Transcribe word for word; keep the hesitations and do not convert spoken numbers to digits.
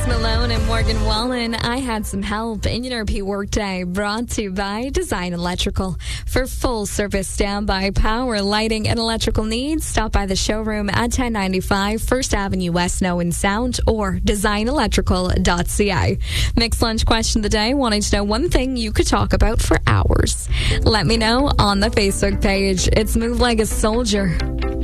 Malone and Morgan Wallen. I had some help in your N R P Workday, brought to you by Design Electrical. For full service standby power, lighting, and electrical needs, stop by the showroom at ten ninety-five First Avenue West, Snow and Sound, or design electrical dot c a. Mixed lunch question of the day, wanting to know one thing you could talk about for hours. Let me know on the Facebook page. It's Move Like a Soldier.